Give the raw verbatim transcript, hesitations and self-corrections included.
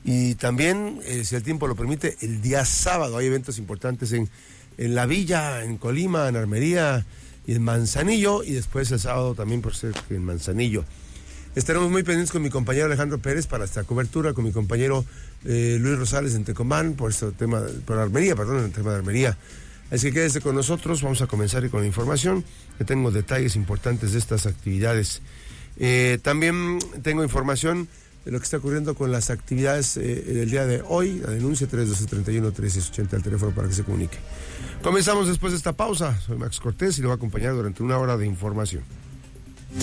Y también, eh, si el tiempo lo permite, el día sábado hay eventos importantes en, en La Villa, en Colima, en Armería y en Manzanillo, y después el sábado también por ser en Manzanillo. Estaremos muy pendientes con mi compañero Alejandro Pérez para esta cobertura, con mi compañero eh, Luis Rosales en Tecomán, por este tema, por Armería, perdón, el tema de Armería. Así que quédese con nosotros, vamos a comenzar con la información, que tengo detalles importantes de estas actividades. Eh, también tengo información de lo que está ocurriendo con las actividades eh, del día de hoy, la denuncia tres doce treinta y uno trece ochenta, el teléfono para que se comunique. Comenzamos después de esta pausa, soy Max Cortés y lo voy a acompañar durante una hora de información.